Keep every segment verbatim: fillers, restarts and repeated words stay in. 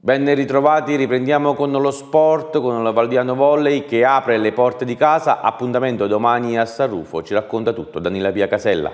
Ben ritrovati, riprendiamo con lo sport, con la Valdiano Volley che apre le porte di casa, appuntamento domani a San Rufo, ci racconta tutto Danila Piacasella.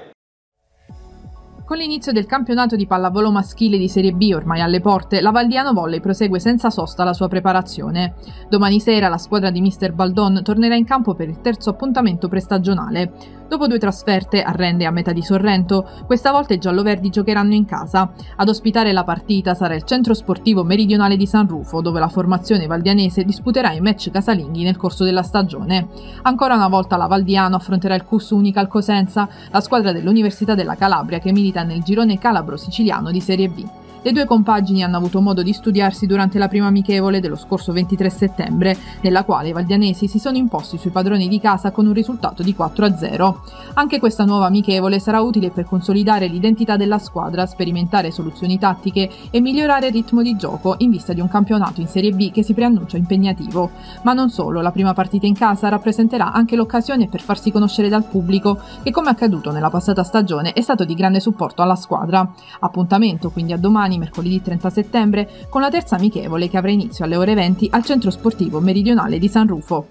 Con l'inizio del campionato di pallavolo maschile di Serie B ormai alle porte, la Valdiano Volley prosegue senza sosta la sua preparazione. Domani sera la squadra di mister Baldon tornerà in campo per il terzo appuntamento prestagionale. Dopo due trasferte a Rende e a metà di Sorrento, questa volta i gialloverdi giocheranno in casa. Ad ospitare la partita sarà il centro sportivo meridionale di San Rufo, dove la formazione valdianese disputerà i match casalinghi nel corso della stagione. Ancora una volta la Valdiano affronterà il C U S Unical Cosenza, la squadra dell'Università della Calabria che milita nel girone calabro-siciliano di Serie B. Le due compagini hanno avuto modo di studiarsi durante la prima amichevole dello scorso ventitré settembre, nella quale i valdianesi si sono imposti sui padroni di casa con un risultato di quattro a zero. Anche questa nuova amichevole sarà utile per consolidare l'identità della squadra, sperimentare soluzioni tattiche e migliorare il ritmo di gioco in vista di un campionato in Serie B che si preannuncia impegnativo. Ma non solo, la prima partita in casa rappresenterà anche l'occasione per farsi conoscere dal pubblico, che come accaduto nella passata stagione è stato di grande supporto alla squadra. Appuntamento quindi a domani, mercoledì trenta settembre, con la terza amichevole che avrà inizio alle ore venti al centro sportivo meridionale di San Rufo.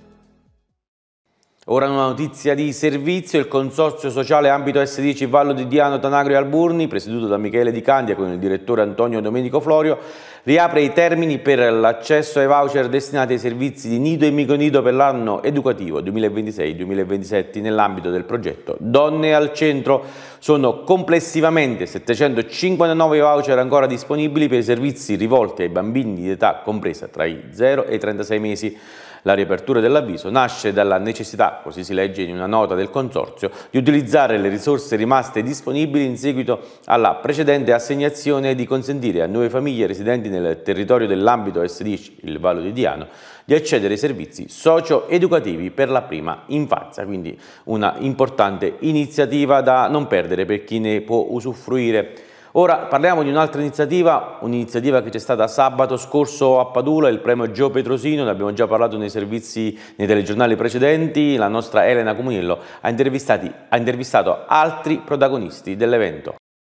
Ora una notizia di servizio: il consorzio sociale ambito S D C Vallo di Diano, Tanagro e Alburni, presieduto da Michele Di Candia con il direttore Antonio Domenico Florio, riapre i termini per l'accesso ai voucher destinati ai servizi di nido e micronido per l'anno educativo duemilaventisei duemilaventisette nell'ambito del progetto Donne al Centro. Sono complessivamente settecentocinquantanove voucher ancora disponibili per i servizi rivolti ai bambini di età compresa tra i zero e i trentasei mesi. La riapertura dell'avviso nasce dalla necessità, così si legge in una nota del consorzio, di utilizzare le risorse rimaste disponibili in seguito alla precedente assegnazione e di consentire a nuove famiglie residenti nel territorio dell'ambito S D C, il Vallo di Diano, di accedere ai servizi socio-educativi per la prima infanzia. Quindi una importante iniziativa da non perdere per chi ne può usufruire. Ora parliamo di un'altra iniziativa, un'iniziativa che c'è stata sabato scorso a Padula, il premio Gio Petrosino. Ne abbiamo già parlato nei servizi, nei telegiornali precedenti. La nostra Elena Comunillo ha, ha intervistato altri protagonisti dell'evento.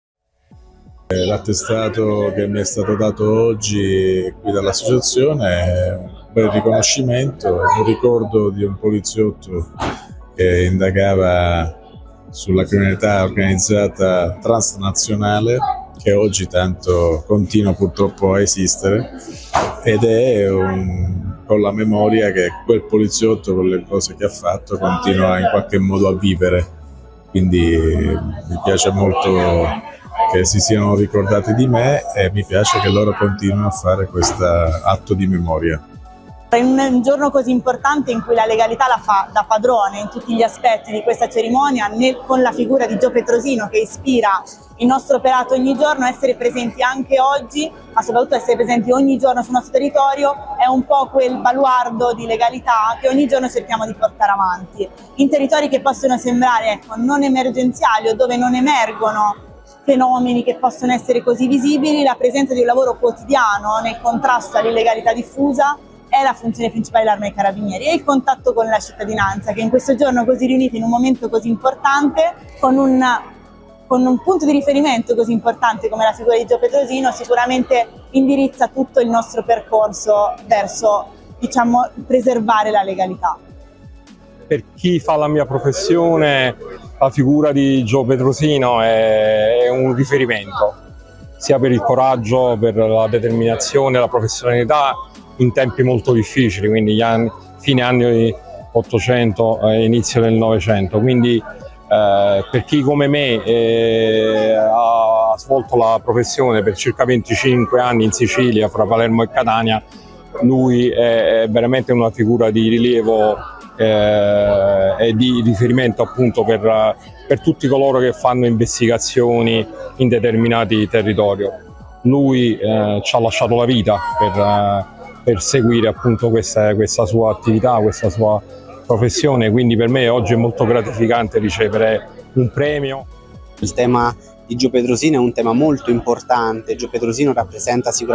L'attestato che mi è stato dato oggi qui dall'associazione è un bel riconoscimento, un ricordo di un poliziotto che indagava sulla criminalità organizzata transnazionale che oggi tanto continua purtroppo a esistere, ed è un, con la memoria che quel poliziotto, con le cose che ha fatto, continua in qualche modo a vivere. Quindi mi piace molto che si siano ricordati di me e mi piace che loro continuino a fare questo atto di memoria. In un giorno così importante in cui la legalità la fa da padrone in tutti gli aspetti di questa cerimonia, nel, con la figura di Gio Petrosino che ispira il nostro operato ogni giorno, essere presenti anche oggi, ma soprattutto essere presenti ogni giorno sul nostro territorio, è un po' quel baluardo di legalità che ogni giorno cerchiamo di portare avanti. In territori che possono sembrare ecco, non emergenziali o dove non emergono fenomeni che possono essere così visibili, la presenza di un lavoro quotidiano nel contrasto all'illegalità diffusa è la funzione principale dell'Arma dei Carabinieri, e il contatto con la cittadinanza, che in questo giorno così riuniti in un momento così importante, con un, con un punto di riferimento così importante come la figura di Gio Petrosino, sicuramente indirizza tutto il nostro percorso verso, diciamo, preservare la legalità. Per chi fa la mia professione, la figura di Gio Petrosino è un riferimento, sia per il coraggio, per la determinazione, la professionalità in tempi molto difficili, quindi gli anni, fine anni ottocento e inizio del Novecento. Quindi eh, per chi come me eh, ha svolto la professione per circa venticinque anni in Sicilia, fra Palermo e Catania, lui è, è veramente una figura di rilievo eh, e di riferimento appunto per, per tutti coloro che fanno investigazioni in determinati territori. Lui eh, ci ha lasciato la vita per eh, per seguire appunto questa, questa sua attività, questa sua professione, quindi per me oggi è molto gratificante ricevere un premio. Il tema di Gio Petrosino è un tema molto importante. Gio Petrosino rappresenta sicuramente